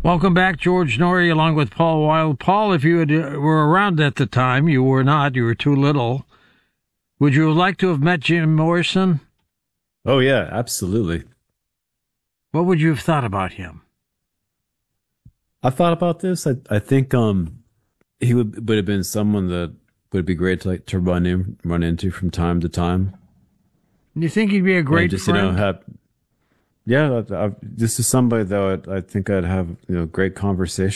Welcome back, George Norrie, along with Paul Wild. Paul, if you were around at the time, you were not, you were too little. Would you have liked to have met Jim Morrison? Oh yeah, absolutely. What would you have thought about him? I thought about this. I think he would have been someone that would be great to run into from time to time. You think he'd be a And great just friend? have yeah. This is somebody that I think I'd have great conversation